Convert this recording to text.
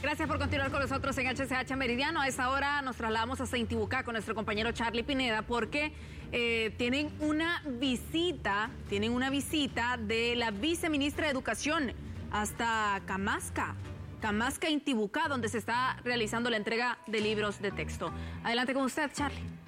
Gracias por continuar con nosotros en HCH Meridiano. A esta hora nos trasladamos hasta Intibucá con nuestro compañero Charlie Pineda porque tienen una visita de la viceministra de Educación hasta Camasca, Intibucá, donde se está realizando la entrega de libros de texto. Adelante con usted, Charlie.